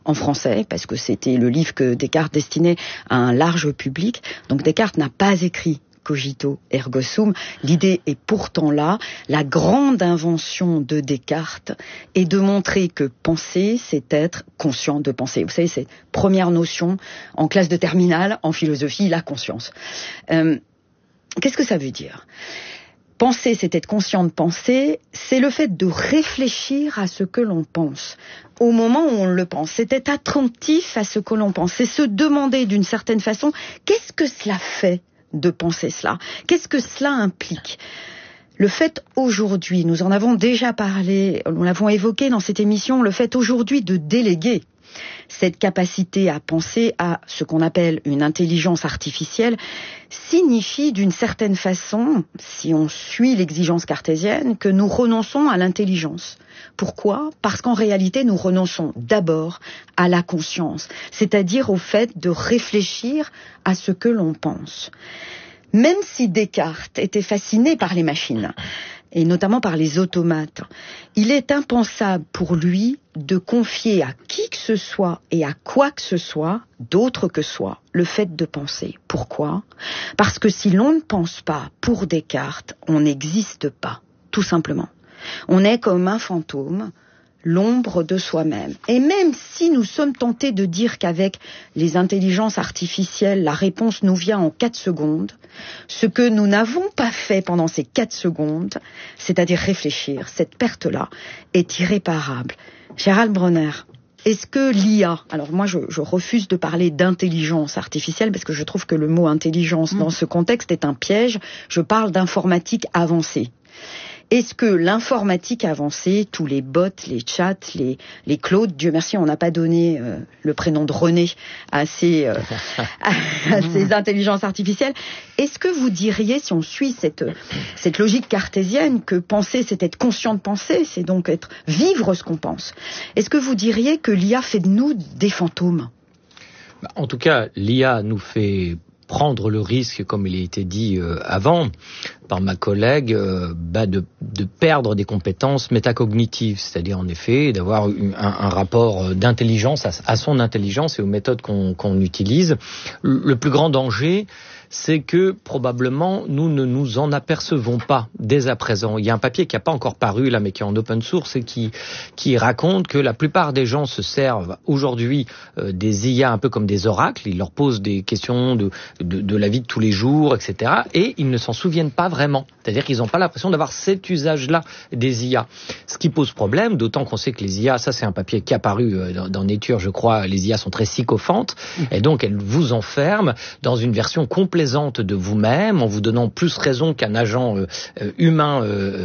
en français, parce que c'était le livre que Descartes destinait à un large public. Donc Descartes n'a pas écrit Cogito ergo sum. L'idée est pourtant là. La grande invention de Descartes est de montrer que penser, c'est être conscient de penser. Vous savez, c'est première notion en classe de terminale, en philosophie, la conscience. Qu'est-ce que ça veut dire ? Penser, c'est être conscient de penser, c'est le fait de réfléchir à ce que l'on pense au moment où on le pense. C'est être attentif à ce que l'on pense. C'est se demander d'une certaine façon, qu'est-ce que cela fait de penser cela ? Qu'est-ce que cela implique ? Le fait aujourd'hui, nous en avons déjà parlé, nous l'avons évoqué dans cette émission, le fait aujourd'hui de déléguer cette capacité à penser à ce qu'on appelle une intelligence artificielle signifie d'une certaine façon, si on suit l'exigence cartésienne, que nous renonçons à l'intelligence. Pourquoi ? Parce qu'en réalité, nous renonçons d'abord à la conscience, c'est-à-dire au fait de réfléchir à ce que l'on pense. Même si Descartes était fasciné par les machines, et notamment par les automates, il est impensable pour lui de confier à qui que ce soit et à quoi que ce soit, d'autre que soi, le fait de penser. Pourquoi ? Parce que si l'on ne pense pas, pour Descartes, on n'existe pas, tout simplement. On est comme un fantôme, l'ombre de soi-même. Et même si nous sommes tentés de dire qu'avec les intelligences artificielles, la réponse nous vient en 4 secondes, ce que nous n'avons pas fait pendant ces 4 secondes, c'est-à-dire réfléchir, cette perte-là, est irréparable. Gérald Bronner, est-ce que l'IA, alors moi je refuse de parler d'intelligence artificielle parce que je trouve que le mot intelligence dans ce contexte est un piège, je parle d'informatique avancée. Est-ce que l'informatique avancée, tous les bots, les chats, les Claude, Dieu merci, on n'a pas donné le prénom de René à ces intelligences artificielles, est-ce que vous diriez, si on suit cette logique cartésienne, que penser, c'est être conscient de penser, c'est donc vivre ce qu'on pense, est-ce que vous diriez que l'IA fait de nous des fantômes ? En tout cas, l'IA nous fait prendre le risque, comme il a été dit avant par ma collègue, de perdre des compétences métacognitives, c'est-à-dire en effet d'avoir un rapport d'intelligence à son intelligence et aux méthodes qu'on utilise. Le plus grand danger, c'est que probablement nous ne nous en apercevons pas dès à présent. Il y a un papier qui n'a pas encore paru là, mais qui est en open source et qui raconte que la plupart des gens se servent aujourd'hui des IA un peu comme des oracles. Ils leur posent des questions de la vie de tous les jours, etc. Et ils ne s'en souviennent pas vraiment. C'est-à-dire qu'ils n'ont pas l'impression d'avoir cet usage-là des IA. Ce qui pose problème, d'autant qu'on sait que les IA, ça c'est un papier qui est apparu dans Nature, je crois, les IA sont très sycophantes, et donc elles vous enferment dans une version complaisante de vous-même, en vous donnant plus raison qu'un agent humain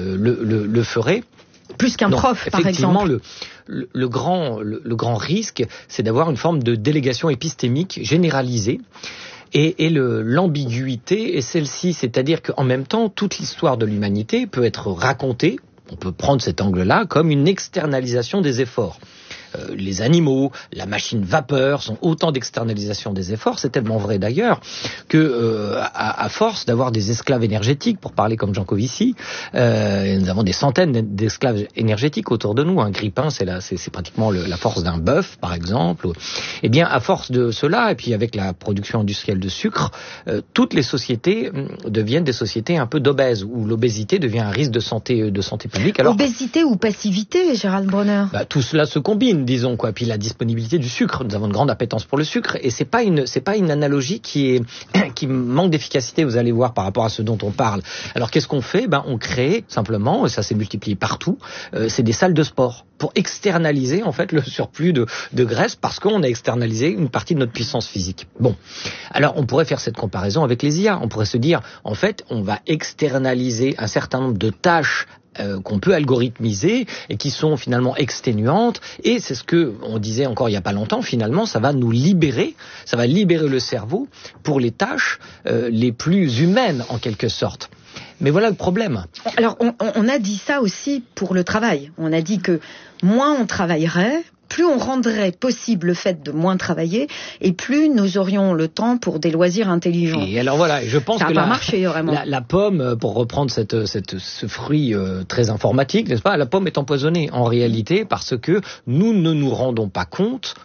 le ferait. Plus qu'un prof, par exemple. Le grand risque, c'est d'avoir une forme de délégation épistémique généralisée. Et l'ambiguïté est celle-ci, c'est-à-dire qu'en même temps, toute l'histoire de l'humanité peut être racontée, on peut prendre cet angle-là, comme une externalisation des efforts. Les animaux, la machine vapeur sont autant d'externalisation des efforts. C'est tellement vrai d'ailleurs que à force d'avoir des esclaves énergétiques, pour parler comme Jean Covici, nous avons des centaines d'esclaves énergétiques autour de nous. Un grippin, c'est pratiquement la force d'un bœuf, par exemple. Eh bien, à force de cela, et puis avec la production industrielle de sucre, toutes les sociétés deviennent des sociétés un peu d'obèses, où l'obésité devient un risque de santé publique. Alors, obésité ou passivité, Gérald Bronner ? Tout cela se combine, disons quoi. Puis la disponibilité du sucre, nous avons une grande appétence pour le sucre, et c'est pas une analogie qui manque d'efficacité. Vous allez voir par rapport à ce dont on parle. Alors qu'est-ce qu'on fait ? On crée simplement, et ça s'est multiplié partout, c'est des salles de sport pour externaliser en fait le surplus de graisse, parce qu'on a externalisé une partie de notre puissance physique. Bon, alors on pourrait faire cette comparaison avec les IA. On pourrait se dire, en fait, on va externaliser un certain nombre de tâches qu'on peut algorithmiser et qui sont finalement exténuantes, et c'est ce que on disait encore il y a pas longtemps, finalement ça va nous libérer, ça va libérer le cerveau pour les tâches les plus humaines en quelque sorte. Mais voilà le problème. Alors on a dit ça aussi pour le travail. On a dit que moins on travaillerait, plus on rendrait possible le fait de moins travailler, et plus nous aurions le temps pour des loisirs intelligents. Et alors voilà, je pense ça que n'a pas marché, vraiment. La pomme, pour reprendre ce fruit très informatique, n'est-ce pas, la pomme est empoisonnée en réalité parce que nous ne nous rendons pas compte